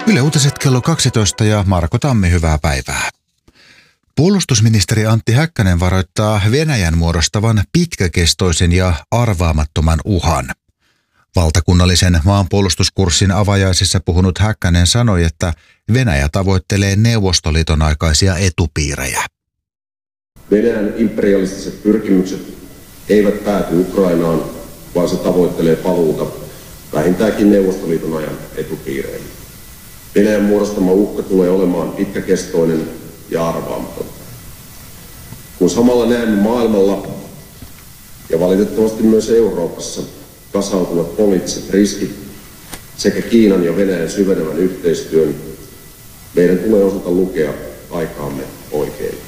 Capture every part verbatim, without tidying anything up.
Yle Uutiset kello kaksitoista ja Marko Tammi, hyvää päivää. Puolustusministeri Antti Häkkänen varoittaa Venäjän muodostavan pitkäkestoisen ja arvaamattoman uhan. Valtakunnallisen maanpuolustuskurssin avajaisissa puhunut Häkkänen sanoi, että Venäjä tavoittelee Neuvostoliiton aikaisia etupiirejä. Venäjän imperialistiset pyrkimykset eivät pääty Ukrainaan, vaan se tavoittelee paluuta vähintäänkin Neuvostoliiton ajan etupiireihin. Venäjän muodostama uhka tulee olemaan pitkäkestoinen ja arvaamaton. Kun samalla näemme maailmalla ja valitettavasti myös Euroopassa kasautuvat poliittiset riskit sekä Kiinan ja Venäjän syvenevän yhteistyön, meidän tulee osata lukea aikaamme oikein.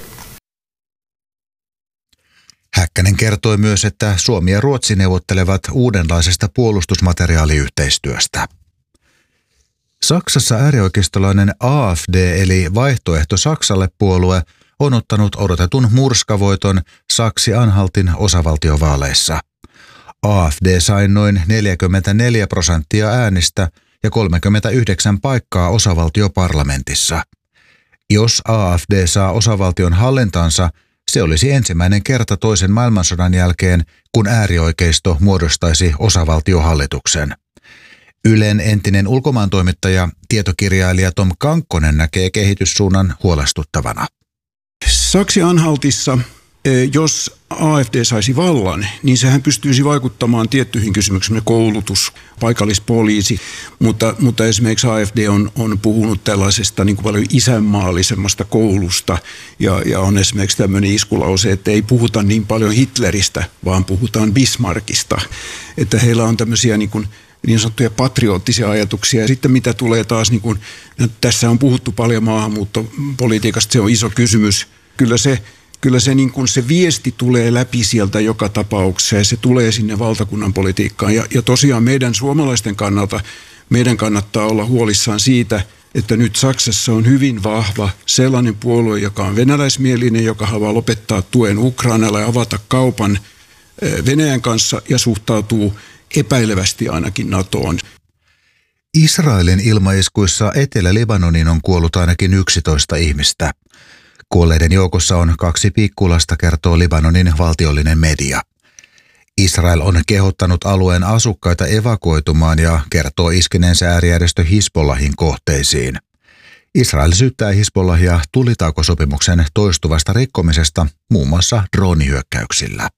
Häkkänen kertoi myös, että Suomi ja Ruotsi neuvottelevat uudenlaisesta puolustusmateriaaliyhteistyöstä. Saksassa äärioikeistolainen A F D eli Vaihtoehto Saksalle -puolue on ottanut odotetun murskavoiton Saksi-Anhaltin osavaltiovaaleissa. A F D sai noin neljäkymmentäneljä prosenttia äänistä ja kolmekymmentäyhdeksän paikkaa osavaltioparlamentissa. Jos A F D saa osavaltion hallintaansa, se olisi ensimmäinen kerta toisen maailmansodan jälkeen, kun äärioikeisto muodostaisi osavaltiohallituksen. Ylen entinen ulkomaantoimittaja, tietokirjailija Tom Kankkonen näkee kehityssuunnan huolestuttavana. Saksi-Anhaltissa, jos A F D saisi vallan, niin sehän pystyisi vaikuttamaan tiettyihin kysymyksiin, koulutus, paikallispoliisi, mutta, mutta esimerkiksi A F D on, on puhunut tällaisesta niin kuin paljon isänmaallisemmasta koulusta ja, ja on esimerkiksi tämmöinen iskulause, että ei puhuta niin paljon Hitleristä, vaan puhutaan Bismarckista, että heillä on tämmöisiä niin kuin niin sanottuja patriottisia ajatuksia. Ja sitten mitä tulee taas, niin kuin, tässä on puhuttu paljon maahanmuuttopolitiikasta, se on iso kysymys. Kyllä se, kyllä se, niin kuin se viesti tulee läpi sieltä joka tapauksessa ja se tulee sinne valtakunnan politiikkaan. Ja, ja tosiaan meidän suomalaisten kannalta, meidän kannattaa olla huolissaan siitä, että nyt Saksassa on hyvin vahva sellainen puolue, joka on venäläismielinen, joka haluaa lopettaa tuen Ukrainalle ja avata kaupan Venäjän kanssa ja suhtautuu epäilevästi ainakin NATOon. Israelin ilmaiskuissa Etelä-Libanoniin on kuollut ainakin yksitoista ihmistä. Kuolleiden joukossa on kaksi pikkulasta, kertoo Libanonin valtiollinen media. Israel on kehottanut alueen asukkaita evakuoitumaan ja kertoo iskeneensä äärijärjestö Hizbollahin kohteisiin. Israel syyttää Hizbollahia tulitaukosopimuksen toistuvasta rikkomisesta muun muassa droonihyökkäyksillä.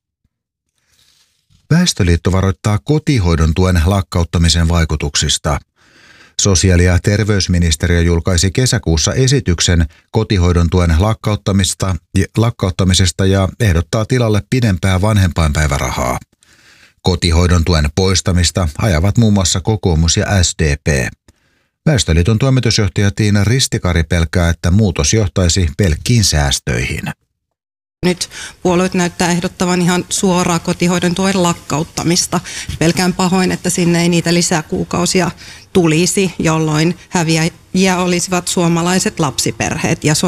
Väestöliitto varoittaa kotihoidon tuen lakkauttamisen vaikutuksista. Sosiaali- ja terveysministeriö julkaisi kesäkuussa esityksen kotihoidon tuen lakkauttamista, lakkauttamisesta ja ehdottaa tilalle pidempää vanhempainpäivärahaa. Kotihoidon tuen poistamista ajavat muun muassa kokoomus ja S D P. Väestöliiton toimitusjohtaja Tiina Ristikari pelkää, että muutos johtaisi pelkkiin säästöihin. Nyt puolueet näyttää ehdottavan ihan suoraa kotihoidon tuen lakkauttamista. Pelkään pahoin, että sinne ei niitä lisäkuukausia tulisi, jolloin häviäjiä olisivat suomalaiset lapsiperheet ja